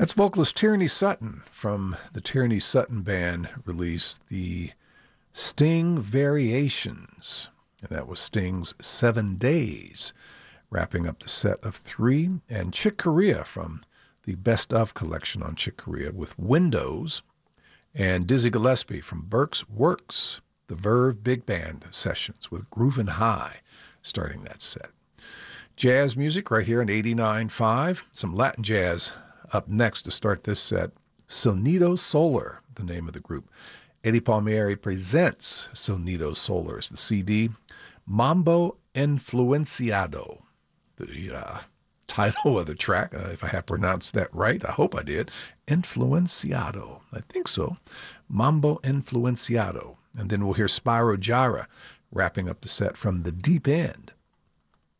That's vocalist Tierney Sutton from the Tierney Sutton Band released the Sting Variations, and that was Sting's 7 Days, wrapping up the set of 3, and Chick Corea from the Best Of collection on Chick Corea with Windows, and Dizzy Gillespie from Burke's Works, the Verve Big Band sessions with Groovin' High, starting that set. Jazz music right here on 89.5, some Latin jazz up next to start this set. Sonido Solar, the name of the group. Eddie Palmieri presents Sonido Solar as the CD. Mambo Influenciado, the title of the track, if I have pronounced that right. I hope I did. Influenciado. I think so. Mambo Influenciado. And then we'll hear Spyro Gyra wrapping up the set from The Deep End.